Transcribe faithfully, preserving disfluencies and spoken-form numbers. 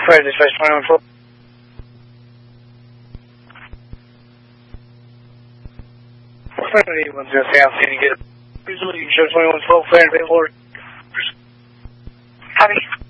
Fire dispatch twenty-one twelve. Anyone's going to say I'm going to get a... Usually you show twenty-one twelve, clear and available. Copy.